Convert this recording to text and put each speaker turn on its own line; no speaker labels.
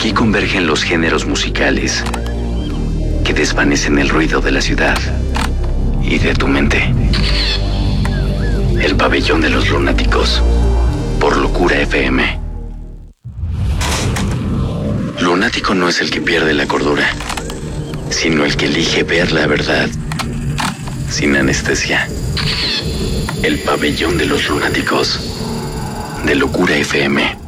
Aquí convergen los géneros musicales que desvanecen el ruido de la ciudad y de tu mente. El pabellón de los lunáticos, por Locura FM. Lunático no es el que pierde la cordura, sino el que elige ver la verdad sin anestesia. El pabellón de los lunáticos, de Locura FM.